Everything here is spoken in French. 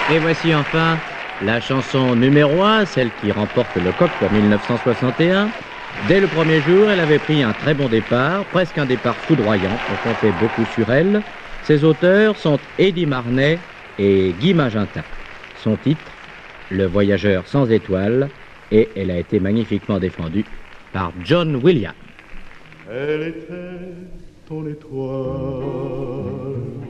Et voici enfin la chanson numéro 1, celle qui remporte le coq pour 1961. Dès le premier jour, elle avait pris un très bon départ, presque un départ foudroyant. On comptait beaucoup sur elle. Ses auteurs sont Eddie Marnay et Guy Magentin. Son titre, Le voyageur sans étoiles, et elle a été magnifiquement défendue par John Williams. Elle était ton étoile,